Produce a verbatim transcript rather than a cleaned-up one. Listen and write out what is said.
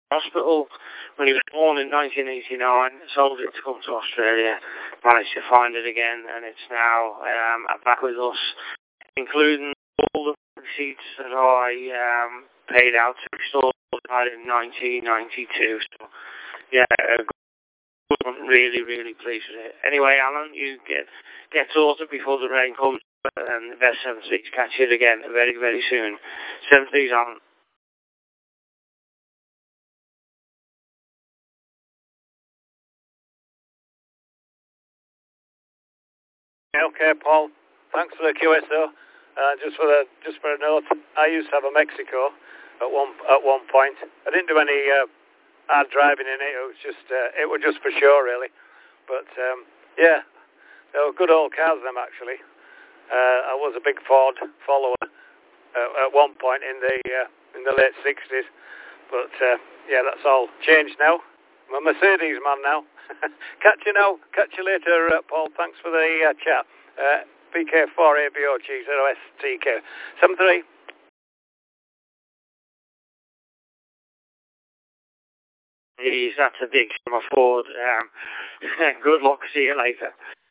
hospital when he was born in nineteen eighty-nine, sold it to come to Australia, managed to find it again, and it's now um, back with us, including all the receipts that I um, paid out to restore it in nineteen ninety-two. So, yeah, I'm really, really pleased with it. Anyway, Alan, you get get sorted before the rain comes, and the best seven threes. Catch you again very, very soon. seven threes, Alan. Okay, Paul. Thanks for the Q S O. Uh, just for the just for a note, I used to have a Mexico at one at one point. I didn't do any uh, hard driving in it. It was just uh, it was just for show, really. But um, yeah, they were good old cars, them actually. Uh, I was a big Ford follower uh, at one point in the uh, in the late sixties. But uh, yeah, that's all changed now. I'm a Mercedes man now. Catch you now. Catch you later, uh, Paul. Thanks for the uh, chat. Uh, B K four A B O G zero S T K seven three. Jeez, that's a big summer Ford. Um, good luck. See you later.